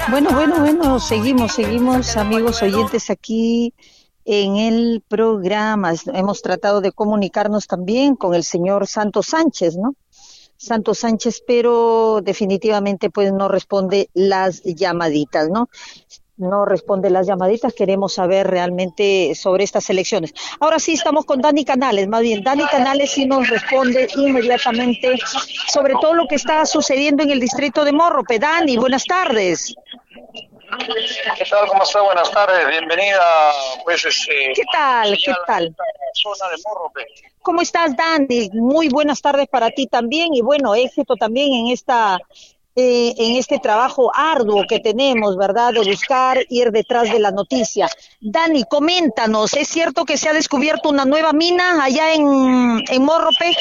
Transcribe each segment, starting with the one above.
Bueno, seguimos, amigos oyentes, aquí en el programa. Hemos tratado de comunicarnos también con el señor Santos Sánchez, ¿no? Santos Sánchez, pero definitivamente pues no responde las llamaditas, ¿no? No responde las llamaditas, queremos saber realmente sobre estas elecciones. Ahora sí estamos con Dani Canales, más bien, Dani Canales sí nos responde inmediatamente sobre todo lo que está sucediendo en el distrito de Morrope. Dani, buenas tardes. ¿Qué tal? ¿Cómo está? Buenas tardes. Bienvenida, pues, ¿Qué tal? ¿Qué tal? Zona de Morrope. ¿Cómo estás, Dani? Muy buenas tardes para ti también y bueno, éxito también en este trabajo arduo que tenemos, ¿verdad? De buscar ir detrás de la noticia. Dani, coméntanos, ¿es cierto que se ha descubierto una nueva mina allá en Morrope?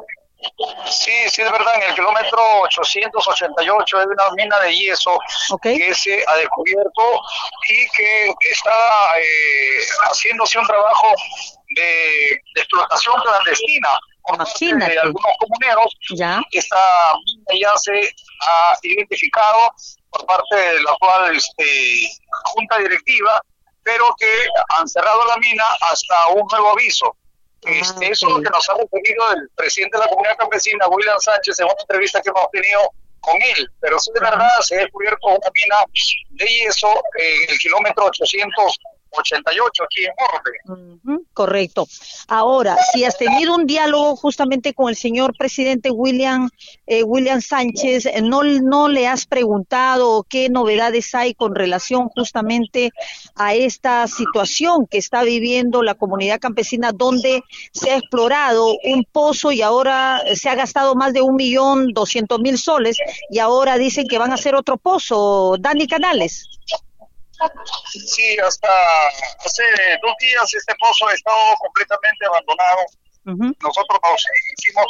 Sí, es verdad, en el kilómetro 888 hay una mina de yeso que se ha descubierto y que está haciéndose un trabajo de explotación clandestina por parte de algunos comuneros. Que esta mina ya se ha identificado por parte de la actual junta directiva, pero que han cerrado la mina hasta un nuevo aviso. Eso es lo que nos ha referido el presidente de la comunidad campesina, William Sánchez, en una entrevista que hemos tenido con él. Pero sí, de verdad, se ha descubierto una mina de yeso en el kilómetro 888 aquí en Morrope. Correcto. Ahora, si has tenido un diálogo justamente con el señor presidente William Sánchez, ¿no le has preguntado qué novedades hay con relación justamente a esta situación que está viviendo la comunidad campesina, donde se ha explorado un pozo y ahora se ha gastado más de 1.200.000 soles y ahora dicen que van a hacer otro pozo? Dani Canales. Sí, hasta hace 2 días este pozo ha estado completamente abandonado. Nosotros nos hicimos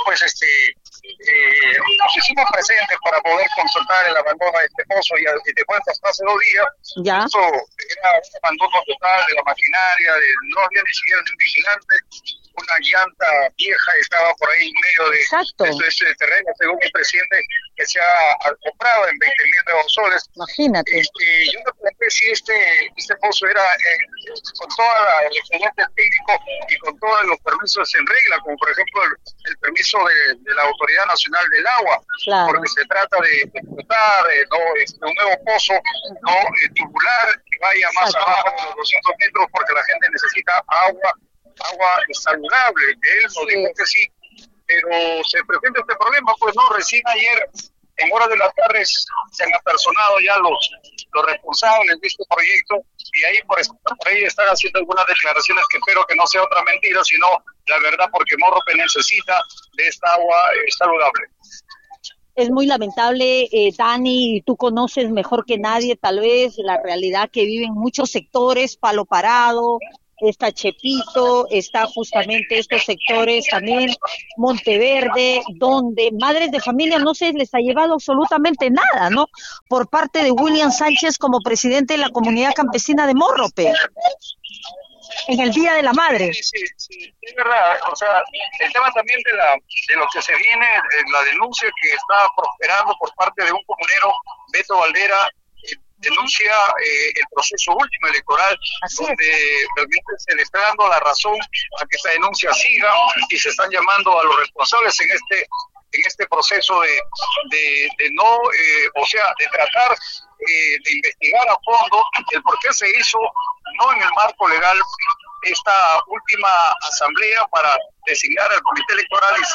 presentes para poder consultar el abandono de este pozo y después hasta hace 2 días eso era un abandono total de la maquinaria, no había ni siquiera un vigilante, una llanta vieja estaba por ahí en medio de ese terreno, según el presidente, que se ha comprado en 20.000 soles. Imagínate. Yo me pregunté si este pozo era con todo el expediente técnico y con todos los permisos en regla, como por ejemplo el permiso de la Autoridad Nacional del Agua, porque se trata de explotar un nuevo pozo tubular que vaya más abajo de los 200 metros porque la gente necesita agua saludable. Él nos dijo que sí, pero se presenta este problema, pues no, recién ayer en horas de la tarde se han apersonado ya los responsables de este proyecto y ahí por ahí están haciendo algunas declaraciones que espero que no sea otra mentira, sino la verdad, porque Morrope necesita de esta agua saludable. Es muy lamentable, Dani, y tú conoces mejor que nadie tal vez la realidad que viven muchos sectores, Palo Parado, está Chepito, está justamente estos sectores también, Monteverde, donde madres de familia no se les ha llevado absolutamente nada, ¿no? Por parte de William Sánchez como presidente de la comunidad campesina de Morrope, en el Día de la Madre. Sí, es verdad. O sea, el tema también de lo que se viene, la denuncia que está prosperando por parte de un comunero, Beto Valdera, denuncia el proceso último electoral, donde realmente se le está dando la razón a que esta denuncia siga y se están llamando a los responsables en este proceso de tratar de investigar a fondo el por qué se hizo no en el marco legal esta última asamblea para designar al comité electoral y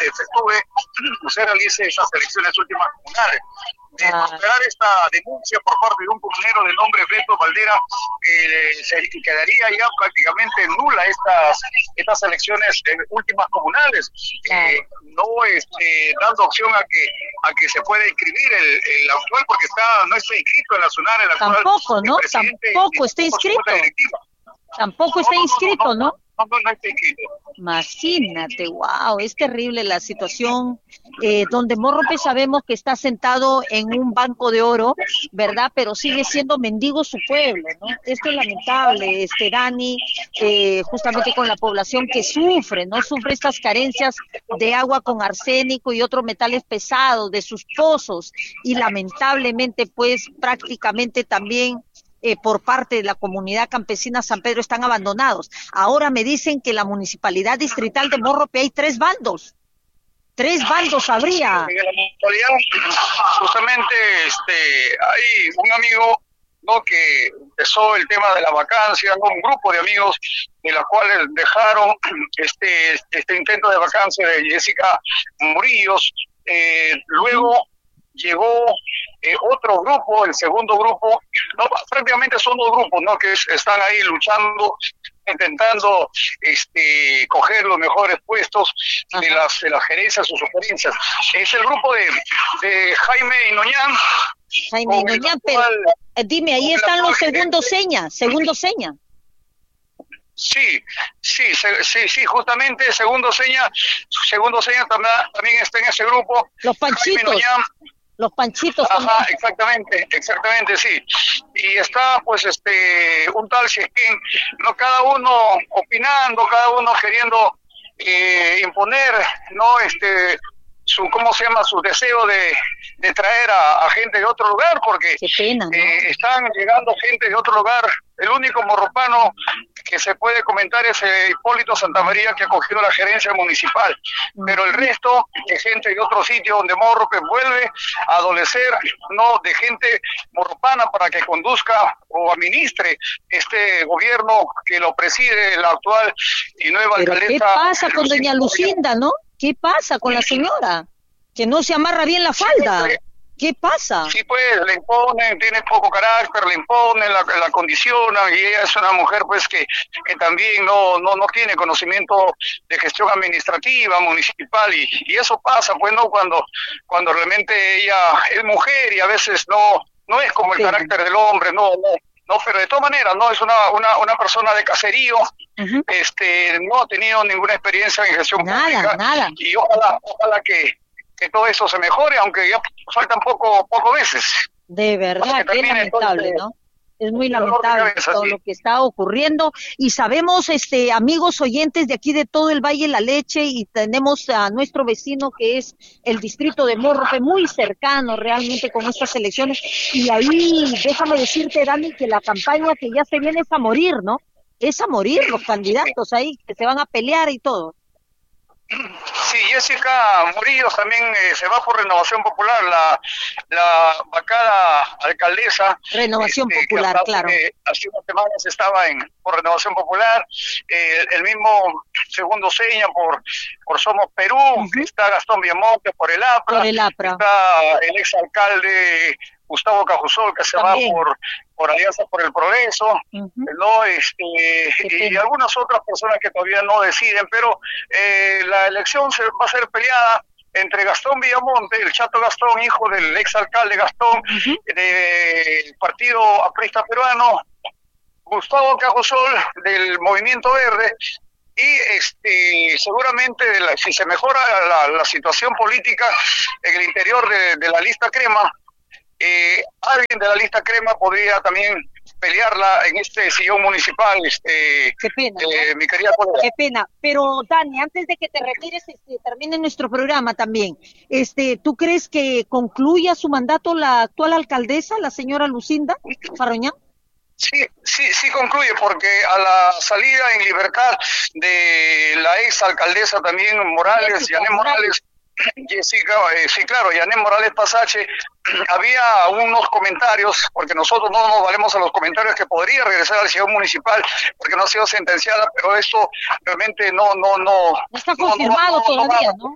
se realice esas elecciones últimas comunales. De prosperar esta denuncia por parte de un comunero de nombre Beto Valdera, se quedaría ya prácticamente nula estas elecciones últimas comunales, no dando opción a que se pueda inscribir el actual, porque no está inscrito en la SUNAR, el actual. Tampoco, ¿no? Tampoco está inscrito. Tampoco está inscrito, ¿no? No está inscrito. Imagínate, wow, es terrible la situación donde Morrope sabemos que está sentado en un banco de oro, ¿verdad? Pero sigue siendo mendigo su pueblo, ¿no? Esto es lamentable, Dani, justamente con la población que sufre, ¿no? Sufre estas carencias de agua con arsénico y otros metales pesados de sus pozos y lamentablemente, pues prácticamente también por parte de la comunidad campesina San Pedro están abandonados. Ahora me dicen que la municipalidad distrital de Morrope hay tres bandos habría. En la municipalidad, justamente, hay un amigo, ¿no?, que empezó el tema de la vacancia, ¿no?, un grupo de amigos de los cuales dejaron este intento de vacancia de Jessica Murillos. Luego llegó otro grupo, el segundo grupo, no, prácticamente son dos grupos, ¿no?, que están ahí luchando, intentando coger los mejores puestos de las gerencias o sugerencias. Es el grupo de Jaime Inoñán. Jaime Inoñán, pero dime, ahí están los segundos señas. Sí, justamente segundo seña también está en ese grupo. Los panchitos. Ajá, exactamente, sí. Y está, pues, un tal Siesquín, no, cada uno opinando, cada uno queriendo imponer, ¿no?, su deseo de traer a gente de otro lugar, porque qué pena, ¿no?, están llegando gente de otro lugar. El único morropano que se puede comentar es Hipólito Santamaría, que ha cogido la gerencia municipal, pero el resto de gente de otro sitio donde Morrope vuelve a adolecer, no, de gente morropana para que conduzca o administre este gobierno que lo preside la actual y nueva alcaldesa. ¿Qué pasa con doña Lucinda, no? ¿Qué pasa con la señora? Que no se amarra bien la falda. ¿Qué pasa? Sí, pues, le imponen, tiene poco carácter, le imponen, la condicionan, y ella es una mujer, pues, que también no tiene conocimiento de gestión administrativa, municipal, y eso pasa, pues, ¿no?, cuando realmente ella es mujer y a veces no es como el carácter del hombre, no, pero de todas maneras, no, es una persona de caserío, no ha tenido ninguna experiencia en gestión pública, y ojalá que todo eso se mejore, aunque ya faltan pocos meses. De verdad, qué lamentable, ¿no? Es muy lamentable todo lo que está ocurriendo, y sabemos, amigos oyentes de aquí de todo el Valle de la Leche, y tenemos a nuestro vecino que es el distrito de Morrope, muy cercano realmente con estas elecciones, y ahí déjame decirte, Dani, que la campaña que ya se viene es a morir, ¿no? Es a morir los candidatos ahí, que se van a pelear y todo. Sí, Jessica Murillo también se va por Renovación Popular, la vacada alcaldesa. Renovación Popular, claro. Hace unas semanas estaba por Renovación Popular, el mismo segundo seña por Somos Perú, está Gastón Viamonte por el APRA, está el exalcalde Gustavo Cajusol, que se también va por Alianza por el Progreso, ¿no? Y algunas otras personas que todavía no deciden, pero la elección va a ser peleada entre Gastón Villamonte, el Chato Gastón, hijo del exalcalde Gastón, del Partido Aprista Peruano, Gustavo Cajusol, del Movimiento Verde, y seguramente si se mejora la situación política en el interior de la lista Crema, alguien de la lista Crema podría también pelearla en este sillón municipal, qué pena, ¿no?, mi querida colega. Qué pena, pero Dani, antes de que te retires, termine nuestro programa también, ¿tú crees que concluya su mandato la actual alcaldesa, la señora Lucinda Farroñán? Sí concluye, porque a la salida en libertad de la ex alcaldesa también Morales, Yané Morales, Jessica, sí, claro, Yané Morales Pasache, había unos comentarios, porque nosotros no nos valemos a los comentarios, que podría regresar al sillón municipal porque no ha sido sentenciada, pero esto realmente no está confirmado todavía, ¿no?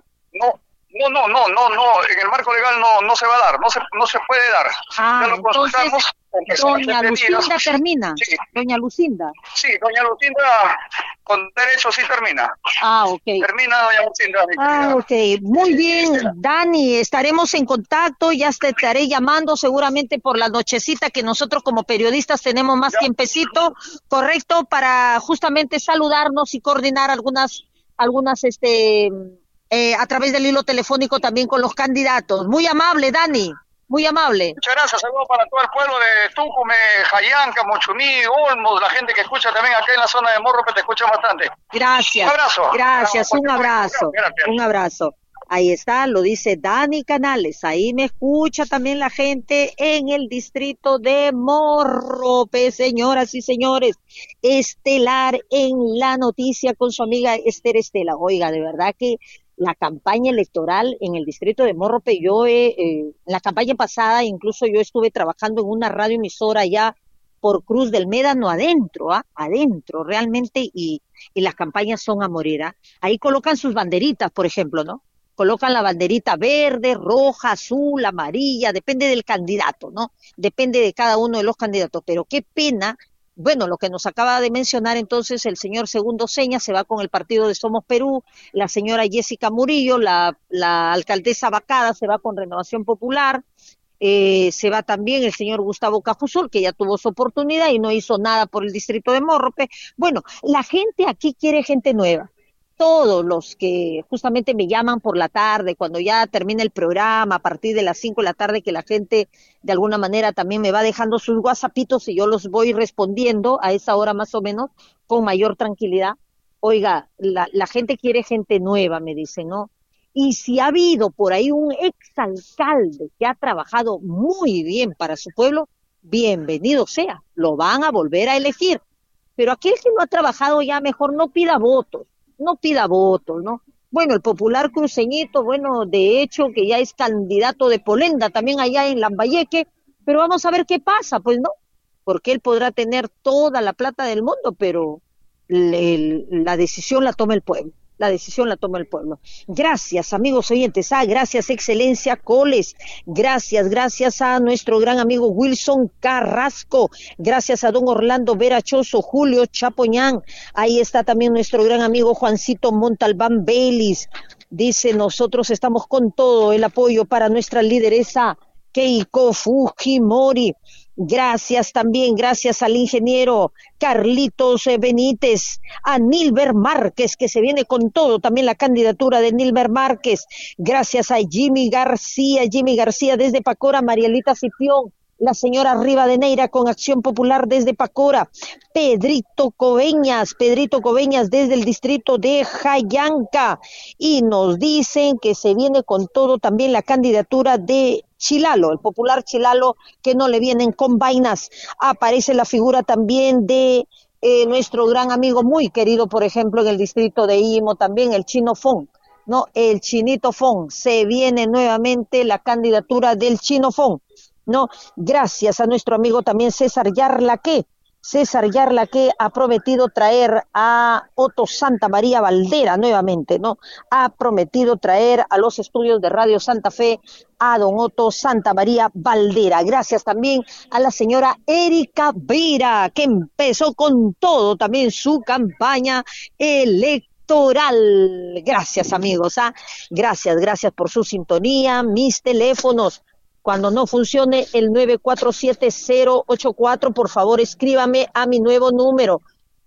No, en el marco legal no se va a dar, no se puede dar. Ya lo consultamos. Doña Lucinda termina. Sí. Doña Lucinda. Sí, doña Lucinda con derecho sí termina. Ok. Termina doña Lucinda. Ok. Muy bien, Dani, estaremos en contacto, ya te estaré llamando seguramente por la nochecita, que nosotros como periodistas tenemos más tiempecito, correcto, para justamente saludarnos y coordinar algunas algunas, a través del hilo telefónico también con los candidatos. Muy amable, Dani, muy amable. Muchas gracias, saludos para todo el pueblo de Tucumán, Jayanca, Mochuní, Olmos, la gente que escucha también acá en la zona de Morro, que te escucha bastante. Gracias. Un abrazo. Gracias, un abrazo. Un abrazo. Ahí está, lo dice Dani Canales. Ahí me escucha también la gente en el distrito de Morrope, señoras y señores. Estelar en la noticia con su amiga Esther Estela. Oiga, de verdad que la campaña electoral en el distrito de Morrope, la campaña pasada incluso yo estuve trabajando en una radioemisora allá por Cruz del Médano adentro, adentro realmente, y las campañas son a morir, ¿ah? Ahí colocan sus banderitas, por ejemplo, ¿no? Colocan la banderita verde, roja, azul, amarilla, depende del candidato, ¿no? Depende de cada uno de los candidatos, pero qué pena. Bueno, lo que nos acaba de mencionar entonces el señor Segundo Seña se va con el partido de Somos Perú, la señora Jessica Murillo, la alcaldesa Bacada se va con Renovación Popular, se va también el señor Gustavo Cafusol, que ya tuvo su oportunidad y no hizo nada por el distrito de Morrope. Bueno, la gente aquí quiere gente nueva. Todos los que justamente me llaman por la tarde, cuando ya termina el programa, a partir de las 5 de la tarde, que la gente de alguna manera también me va dejando sus whatsappitos y yo los voy respondiendo a esa hora más o menos, con mayor tranquilidad. Oiga, la gente quiere gente nueva, me dicen, ¿no? Y si ha habido por ahí un exalcalde que ha trabajado muy bien para su pueblo, bienvenido sea, lo van a volver a elegir. Pero aquel que no ha trabajado ya mejor no pida votos, ¿no? Bueno, el popular cruceñito, bueno, de hecho que ya es candidato de Polenda también allá en Lambayeque, pero vamos a ver qué pasa, pues no, porque él podrá tener toda la plata del mundo, pero la decisión la toma el pueblo. La decisión la toma el pueblo. Gracias, amigos oyentes. Gracias, Excelencia Coles. Gracias a nuestro gran amigo Wilson Carrasco. Gracias a don Orlando Verachoso, Julio Chapoñán. Ahí está también nuestro gran amigo Juancito Montalbán Belis. Dice, nosotros estamos con todo el apoyo para nuestra lideresa Keiko Fujimori. Gracias también, gracias al ingeniero Carlitos Benítez, a Nilber Márquez, que se viene con todo, también la candidatura de Nilber Márquez. Gracias a Jimmy García desde Pacora, Marielita Cipión, la señora Rivadeneira con Acción Popular desde Pacora, Pedrito Coveñas desde el distrito de Jayanca, y nos dicen que se viene con todo también la candidatura de Chilalo, el popular Chilalo, que no le vienen con vainas. Aparece la figura también de nuestro gran amigo muy querido, por ejemplo, en el distrito de Imo, también el Chino Fon, ¿no? El Chinito Fon, se viene nuevamente la candidatura del Chino Fon, ¿no? Gracias a nuestro amigo también César Yarlaque ha prometido traer a Otto Santa María Valdera nuevamente, ¿no? Ha prometido traer a los estudios de Radio Santa Fe a don Otto Santa María Valdera. Gracias también a la señora Erika Vera, que empezó con todo también su campaña electoral. Gracias, amigos, Gracias por su sintonía. Mis teléfonos, cuando no funcione el 947-084, por favor escríbame a mi nuevo número,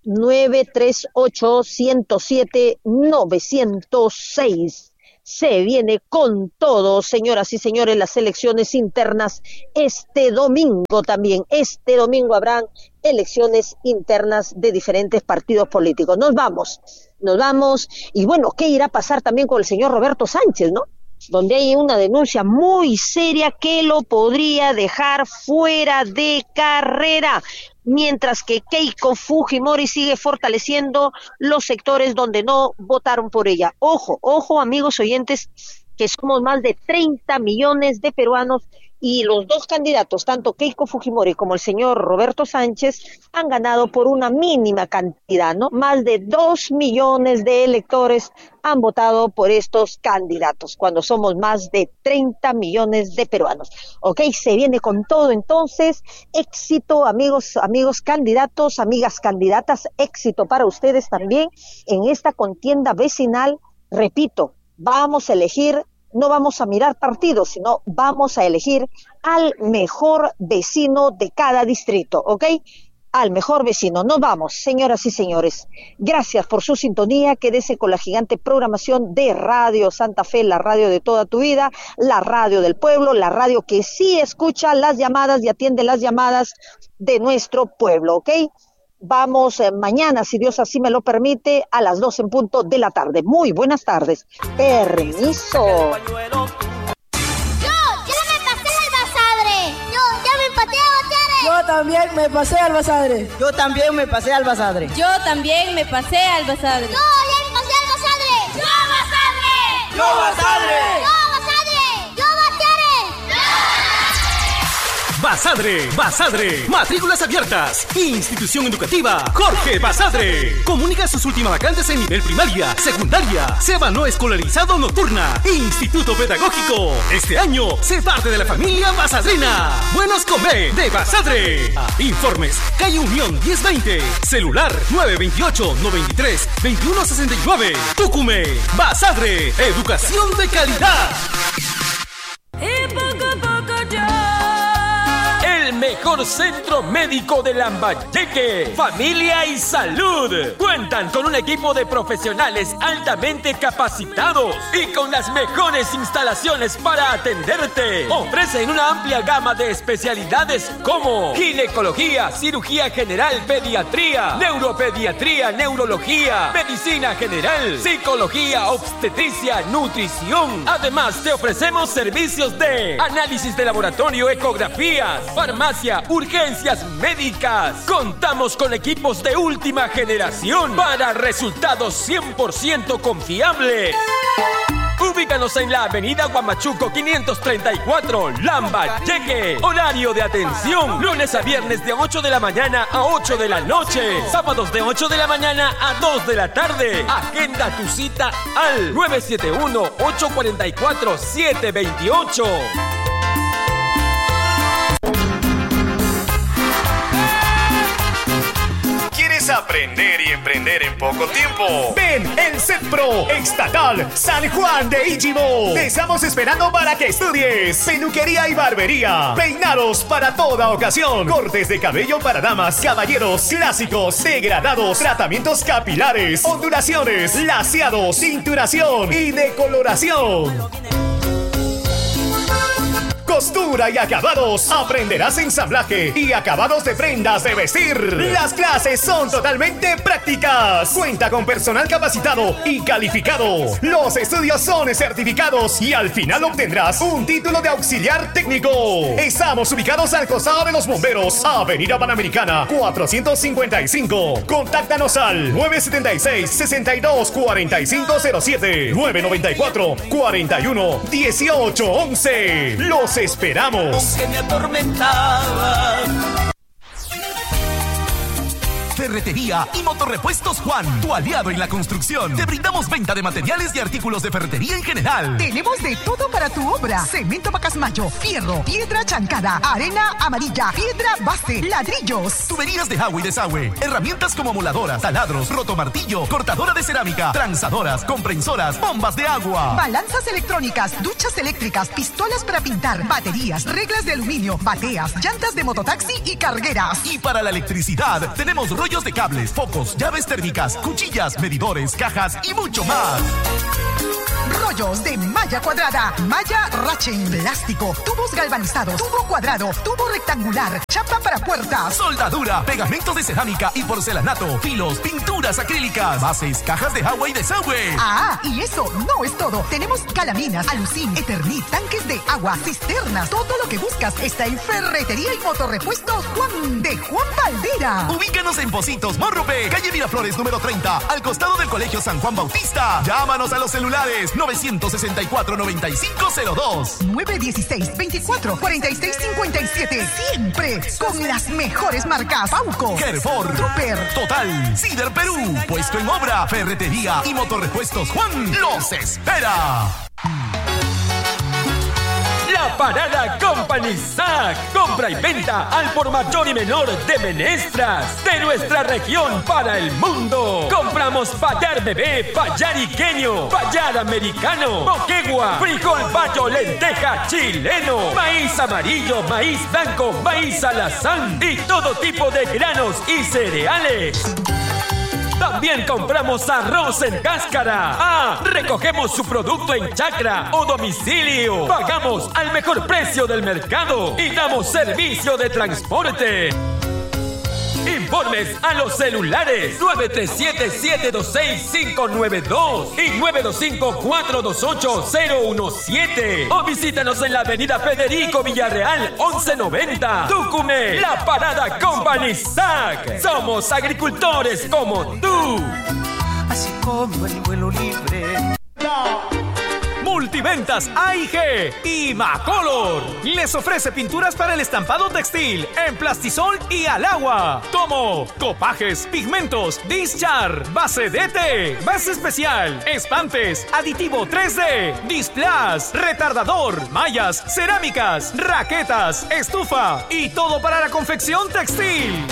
938-107-906. Se viene con todo, señoras y señores, las elecciones internas este domingo también. Este domingo habrán elecciones internas de diferentes partidos políticos. Nos vamos. Y bueno, ¿qué irá a pasar también con el señor Roberto Sánchez, no? Donde hay una denuncia muy seria que lo podría dejar fuera de carrera, mientras que Keiko Fujimori sigue fortaleciendo los sectores donde no votaron por ella. Ojo, amigos oyentes, que somos más de 30 millones de peruanos y los dos candidatos, tanto Keiko Fujimori como el señor Roberto Sánchez, han ganado por una mínima cantidad, ¿no? Más de 2 millones de electores han votado por estos candidatos, cuando somos más de 30 millones de peruanos. Ok, se viene con todo entonces. Éxito, amigos candidatos, amigas candidatas, éxito para ustedes también en esta contienda vecinal. Repito, vamos a elegir, no vamos a mirar partidos, sino vamos a elegir al mejor vecino de cada distrito, ¿ok? al mejor vecino. Nos vamos, señoras y señores. Gracias por su sintonía. Quédese con la gigante programación de Radio Santa Fe, la radio de toda tu vida, la radio del pueblo, la radio que sí escucha las llamadas y atiende las llamadas de nuestro pueblo, ¿ok? Vamos mañana, si Dios así me lo permite, a las 2 en punto de la tarde. Muy buenas tardes. Permiso. Yo también me pasé al Basadre. Yo también me pasé al Basadre. Yo también me pasé al Basadre. Yo ya me pasé al Basadre. ¡Yo Basadre! ¡Yo Basadre! Basadre, Basadre, matrículas abiertas. Institución educativa Jorge Basadre. Comunica sus últimas vacantes en nivel primaria, secundaria, SEBA no escolarizado nocturna, Instituto Pedagógico. Este año se parte de la familia basadrina. Buenos comer de Basadre. Informes, calle Unión 1020, celular 928-93-2169. Tucumé, Basadre, educación de calidad. Y poco a poco el mejor centro médico de Lambayeque, familia y salud. Cuentan con un equipo de profesionales altamente capacitados y con las mejores instalaciones para atenderte. Ofrecen una amplia gama de especialidades como ginecología, cirugía general, pediatría, neuropediatría, neurología, medicina general, psicología, obstetricia, nutrición. Además, te ofrecemos servicios de análisis de laboratorio, ecografías, farmacia, urgencias médicas. Contamos con equipos de última generación para resultados 100% confiables. Ubícanos en la avenida Huamachuco 534, Lambayeque. Horario de atención, lunes a viernes de 8 de la mañana a 8 de la noche. Sábados de 8 de la mañana a 2 de la tarde. Agenda tu cita al 971-844-728. ¿Quieres aprender y emprender en poco tiempo? Ven, el CETPRO Estatal San Juan de Íchimo. Te estamos esperando para que estudies peluquería y barbería, peinados para toda ocasión, cortes de cabello para damas, caballeros, clásicos, degradados, tratamientos capilares, ondulaciones, laseados, tinturación y decoloración. Costura y acabados. Aprenderás ensamblaje y acabados de prendas de vestir. Las clases son totalmente prácticas. Cuenta con personal capacitado y calificado. Los estudios son certificados y al final obtendrás un título de auxiliar técnico. Estamos ubicados al costado de los bomberos, Avenida Panamericana 455. Contáctanos al 976-624507, 994-41-1811. Los esperamos. Que me atormentaba. Ferretería y Motorrepuestos Juan, tu aliado en la construcción. Te brindamos venta de materiales y artículos de ferretería en general. Tenemos de todo para tu obra: cemento Pacasmayo, fierro, piedra chancada, arena amarilla, piedra base, ladrillos, tuberías de agua y desagüe, herramientas como moladoras, taladros, rotomartillo, cortadora de cerámica, tranzadoras, comprensoras, bombas de agua, balanzas electrónicas, duchas eléctricas, pistolas para pintar, baterías, reglas de aluminio, bateas, llantas de mototaxi y cargueras. Y para la electricidad tenemos rollos de cables, focos, llaves térmicas, cuchillas, medidores, cajas y mucho más. Rollos de malla cuadrada, malla rachen, plástico, tubos galvanizados, tubo cuadrado, tubo rectangular, chapa para puertas, soldadura, pegamentos de cerámica y porcelanato, filos, pinturas acrílicas, bases, cajas de agua y desagüe. Ah, y eso no es todo. Tenemos calaminas, alucín, Eternit, tanques de agua, cisternas. Todo lo que buscas está en Ferretería y Motorrepuestos Juan de Juan Valdera. Ubícanos en Pocitos, Morrope, calle Miraflores número 30, al costado del Colegio San Juan Bautista. Llámanos a los celulares 964-9502, 916-24-4657. Siempre con las mejores marcas: Pauco, Herford, Trooper, Total, Cider Perú. Puesto en obra, Ferretería y Motorrepuestos Juan los espera. La Parada Company SAC. Compra y venta al por mayor y menor de menestras de nuestra región para el mundo. Compramos payar bebé, payar iqueño, payar americano, moquegua, frijol bayo, lenteja chileno, maíz amarillo, maíz blanco, maíz alazán y todo tipo de granos y cereales. También compramos arroz en cáscara. Recogemos su producto en chacra o domicilio. Pagamos al mejor precio del mercado y damos servicio de transporte. Informes a los celulares 937-726-592 y 925-428-017. O visítanos en la avenida Federico Villarreal 1190. Tucumé, La Parada Company SAC. Somos agricultores como tú. Así como el vuelo libre. Multiventas AIG y Macolor les ofrece pinturas para el estampado textil en plastisol y al agua, como copajes, pigmentos, dischar, base DT, base especial, espantes, aditivo 3D, displays, retardador, mallas, cerámicas, raquetas, estufa y todo para la confección textil.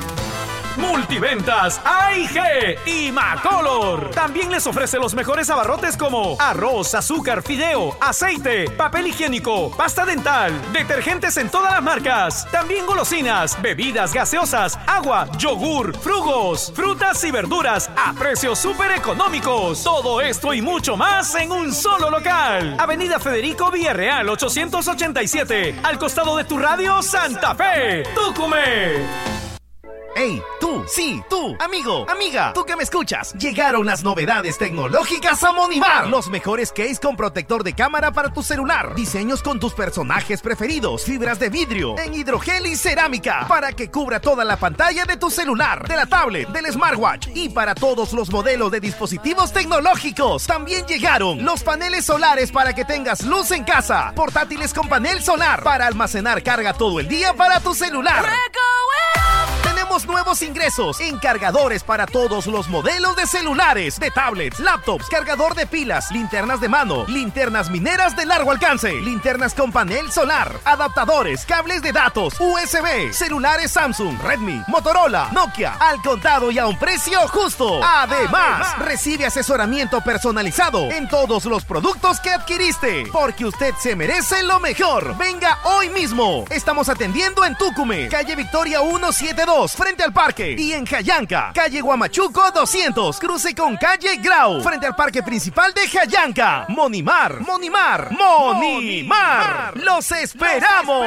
Multiventas AIG y Macolor también les ofrece los mejores abarrotes como arroz, azúcar, fideo, aceite, papel higiénico, pasta dental, detergentes en todas las marcas, también golosinas, bebidas gaseosas, agua, yogur, frugos, frutas y verduras a precios súper económicos. Todo esto y mucho más en un solo local. Avenida Federico Villarreal 887, al costado de tu radio Santa Fe, Tucumé. ¡Hey! ¡Tú! ¡Sí! ¡Tú! ¡Amigo! ¡Amiga! ¡Tú que me escuchas! Llegaron las novedades tecnológicas a Monimar. Los mejores case con protector de cámara para tu celular. Diseños con tus personajes preferidos. Fibras de vidrio en hidrogel y cerámica para que cubra toda la pantalla de tu celular, de la tablet, del smartwatch y para todos los modelos de dispositivos tecnológicos. También llegaron los paneles solares para que tengas luz en casa. Portátiles con panel solar para almacenar carga todo el día para tu celular. Tenemos nuevos ingresos en cargadores para todos los modelos de celulares, de tablets, laptops, cargador de pilas, linternas de mano, linternas mineras de largo alcance, linternas con panel solar, adaptadores, cables de datos, USB, celulares Samsung, Redmi, Motorola, Nokia, al contado y a un precio justo. Además, recibe asesoramiento personalizado en todos los productos que adquiriste, porque usted se merece lo mejor. Venga hoy mismo. Estamos atendiendo en Tucumé, calle Victoria 172, frente al parque, y en Jayanca, calle Huamachuco 200, cruce con calle Grau, frente al parque principal de Jayanca. Monimar, Monimar, Monimar. ¡Los esperamos!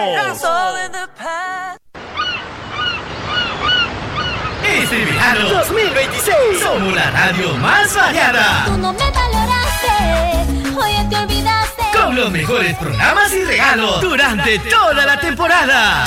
Este verano 2026 somos la radio más variada. Tú no me valoraste, hoy ya te olvidaste. Con los mejores programas y regalos durante toda la temporada.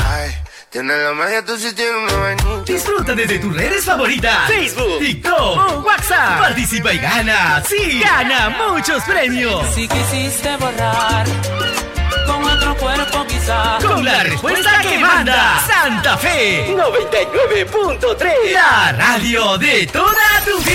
Disfruta desde tus redes favoritas, Facebook, TikTok o WhatsApp. Participa y gana. Sí, gana muchos premios. Si quisiste borrar con otro cuerpo quizá, con la respuesta que manda Santa Fe 99.3, la radio de toda tu vida.